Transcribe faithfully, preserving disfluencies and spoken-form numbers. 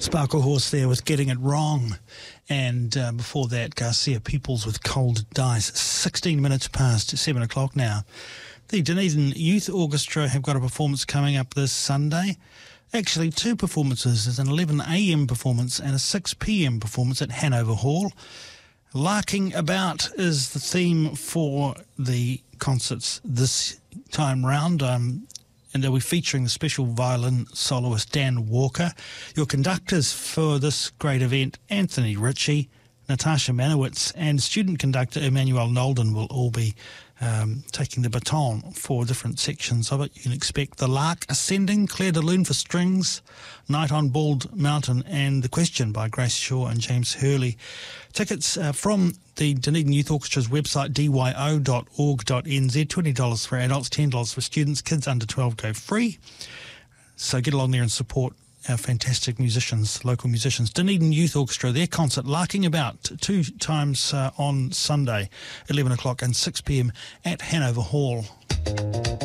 Sparkle Horse there with Getting It Wrong. And uh, before that, Garcia Peoples with Cold Dice. sixteen minutes past seven o'clock now. The Dunedin Youth Orchestra have got a performance coming up this Sunday. Actually, two performances. There's an eleven a m performance and a six p m performance at Hanover Hall. Larking About is the theme for the concerts this time round. Um, and they'll be featuring the special violin soloist Dan Walker. Your conductors for this great event, Anthony Ritchie, Natasha Manowitz, and student conductor Emmanuel Nolden will all be um, taking the baton for different sections of it. You can expect The Lark Ascending, Claire de Lune for strings, Night on Bald Mountain, and The Question by Grace Shaw and James Hurley. Tickets uh, from the Dunedin Youth Orchestra's website, d y o dot org dot n z, twenty dollars for adults, ten dollars for students. Kids under twelve go free. So get along there and support our fantastic musicians, local musicians. Dunedin Youth Orchestra, their concert, Larking About, two times uh, on Sunday, eleven o'clock and six p m at Hanover Hall.